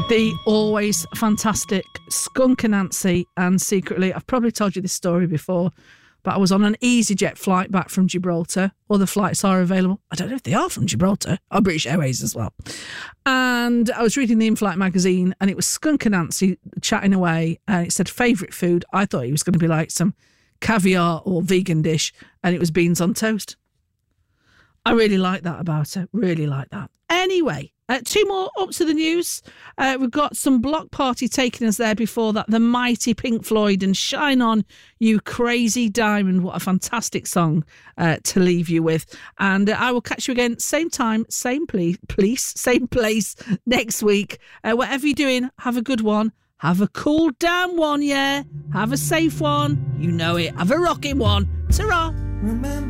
The always fantastic Skunk Anansie, and secretly, I've probably told you this story before, but I was on an EasyJet flight back from Gibraltar. Other flights are available. I don't know if they are from Gibraltar, or British Airways as well. And I was reading the in-flight magazine, and it was Skunk Anansie chatting away, and it said favourite food. I thought it was going to be like some caviar or vegan dish, and it was beans on toast. I really like that about her. Really like that. Anyway, two more up to the news. We've got some Block Party taking us there before that. The mighty Pink Floyd and Shine On, You Crazy Diamond. What a fantastic song to leave you with. And I will catch you again, same time, same same place next week. Whatever you're doing, have a good one. Have a cool down one, yeah. Have a safe one. You know it. Have a rocking one. Ta-ra. Remember